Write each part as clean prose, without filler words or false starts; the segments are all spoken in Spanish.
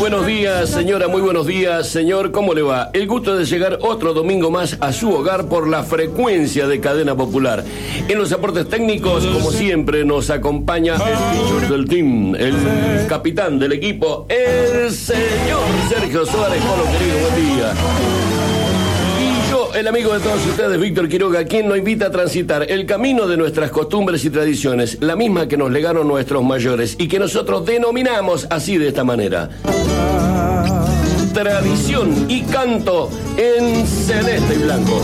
buenos días, señora, muy buenos días, señor, ¿cómo le va? El gusto de llegar otro domingo más a su hogar por la frecuencia de Cadena Popular. En los aportes técnicos, como siempre, nos acompaña el teacher del team, el capitán del equipo, el señor Sergio Suárez. Polo, querido, buen día. El amigo de todos ustedes, Víctor Quiroga, quien nos invita a transitar el camino de nuestras costumbres y tradiciones, la misma que nos legaron nuestros mayores y que nosotros denominamos así, de esta manera: tradición y canto en celeste y blanco.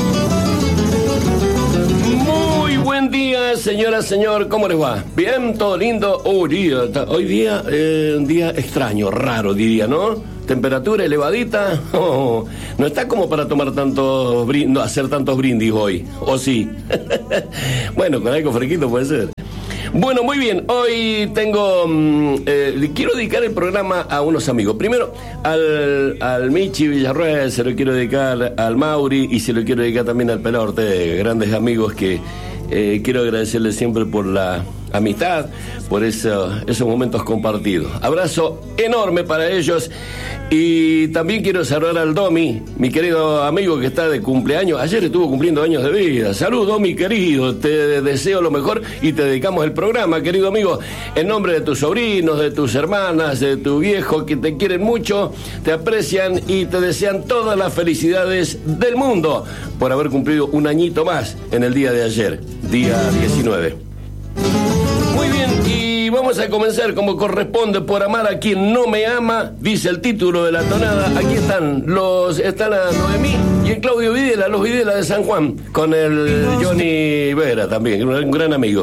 Muy buen día, señora, señor, ¿cómo les va? ¿Bien? ¿Todo lindo? Hoy día, un día extraño, raro diría, ¿no? Temperatura elevadita, no está como para tomar hacer tantos brindis hoy, ¿o sí? Bueno, con algo fresquito puede ser. Bueno, muy bien, hoy quiero dedicar el programa a unos amigos. Primero, al Michi Villarruel, se lo quiero dedicar al Mauri y se lo quiero dedicar también al Pelao Ortega, grandes amigos que quiero agradecerles siempre por la amistad, por esos momentos compartidos. Abrazo enorme para ellos. Y también quiero saludar al Domi, mi querido amigo que está de cumpleaños. Ayer estuvo cumpliendo años de vida. Salud, Domi, querido. Te deseo lo mejor y te dedicamos el programa, querido amigo, en nombre de tus sobrinos, de tus hermanas, de tu viejo, que te quieren mucho, te aprecian y te desean todas las felicidades del mundo por haber cumplido un añito más en el día de ayer, día 19. Muy bien, y vamos a comenzar como corresponde, por amar a quien no me ama, dice el título de la tonada. Aquí están la Noemí y el Claudio Videla, los Videla de San Juan, con el Johnny Vera también, un gran amigo.